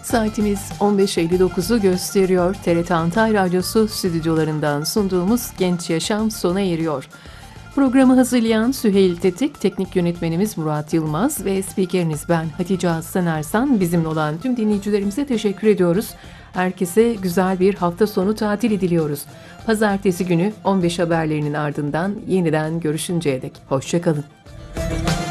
Saatimiz 15.59'u gösteriyor. TRT Antalya Radyosu stüdyolarından sunduğumuz Genç Yaşam sona eriyor. Programı hazırlayan Süheyl Tetik, teknik yönetmenimiz Murat Yılmaz ve spikeriniz ben Hatice Aslan Ersan. Bizimle olan tüm dinleyicilerimize teşekkür ediyoruz. Herkese güzel bir hafta sonu tatili diliyoruz. Pazartesi günü 15 haberlerinin ardından yeniden görüşünceye dek. Hoşça kalın.